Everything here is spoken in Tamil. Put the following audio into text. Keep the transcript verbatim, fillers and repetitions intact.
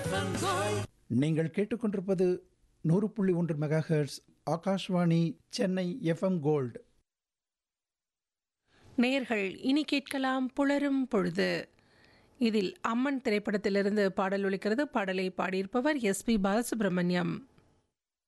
நீங்கள் கேட்டுக்கொண்டிருப்பது நூறு புள்ளி ஒன்று mega hertz Akashvani Chennai FM gold. நேயர்கள் இனி கேட்கலாம் புலரும் பொழுது. இதில் அம்மன் திரைப்படத்திலிருந்து பாடல் ஒலிக்கிறது. பாடலை பாடியிருப்பவர் எஸ் பி பாலசுப்ரமணியம்.